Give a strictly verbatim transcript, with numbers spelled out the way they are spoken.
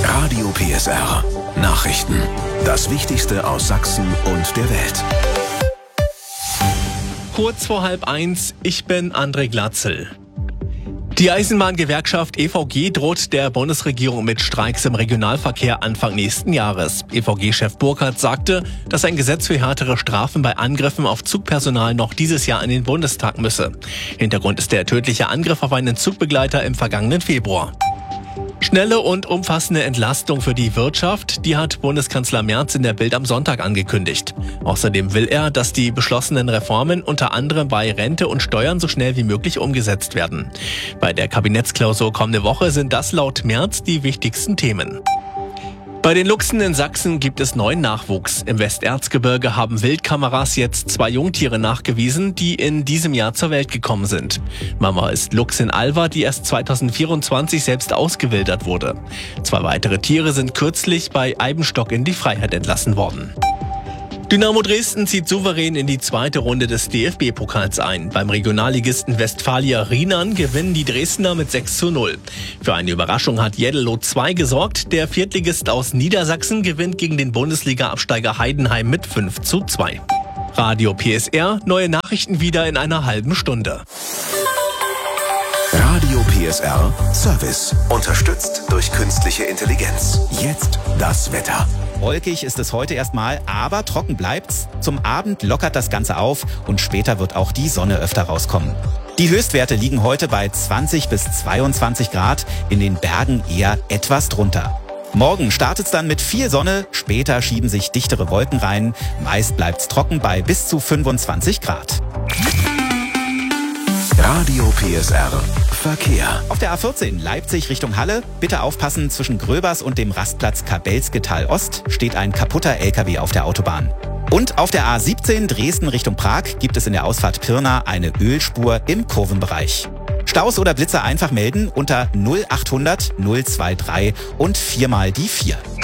Radio P S R. Nachrichten. Das Wichtigste aus Sachsen und der Welt. Kurz vor halb eins, ich bin André Glatzel. Die Eisenbahngewerkschaft E V G droht der Bundesregierung mit Streiks im Regionalverkehr Anfang nächsten Jahres. E V G-Chef Burkhardt sagte, dass ein Gesetz für härtere Strafen bei Angriffen auf Zugpersonal noch dieses Jahr in den Bundestag müsse. Hintergrund ist der tödliche Angriff auf einen Zugbegleiter im vergangenen Februar. Schnelle und umfassende Entlastung für die Wirtschaft, die hat Bundeskanzler Merz in der Bild am Sonntag angekündigt. Außerdem will er, dass die beschlossenen Reformen unter anderem bei Rente und Steuern so schnell wie möglich umgesetzt werden. Bei der Kabinettsklausur kommende Woche sind das laut Merz die wichtigsten Themen. Bei den Luchsen in Sachsen gibt es neuen Nachwuchs. Im Westerzgebirge haben Wildkameras jetzt zwei Jungtiere nachgewiesen, die in diesem Jahr zur Welt gekommen sind. Mama ist Luchsin Alva, die erst zweitausendvierundzwanzig selbst ausgewildert wurde. Zwei weitere Tiere sind kürzlich bei Eibenstock in die Freiheit entlassen worden. Dynamo Dresden zieht souverän in die zweite Runde des D F B-Pokals ein. Beim Regionalligisten Westfalia Rienan gewinnen die Dresdner mit sechs zu null. Für eine Überraschung hat Jeddelo zwei gesorgt. Der Viertligist aus Niedersachsen gewinnt gegen den Bundesliga-Absteiger Heidenheim mit fünf zu zwei. Radio P S R, neue Nachrichten wieder in einer halben Stunde. Radio P S R Service. Unterstützt durch künstliche Intelligenz. Jetzt das Wetter. Wolkig ist es heute erstmal, aber trocken bleibt's. Zum Abend lockert das Ganze auf und später wird auch die Sonne öfter rauskommen. Die Höchstwerte liegen heute bei zwanzig bis zweiundzwanzig Grad, in den Bergen eher etwas drunter. Morgen startet's dann mit viel Sonne, später schieben sich dichtere Wolken rein. Meist bleibt's trocken bei bis zu fünfundzwanzig Grad. Radio P S R Verkehr. Auf der A vierzehn Leipzig Richtung Halle. Bitte aufpassen, zwischen Gröbers und dem Rastplatz Kabelske-Tal Ost steht ein kaputter L K W auf der Autobahn. Und auf der A siebzehn Dresden Richtung Prag gibt es in der Ausfahrt Pirna eine Ölspur im Kurvenbereich. Staus oder Blitzer einfach melden unter null achthundert null drei drei und viermal die vier.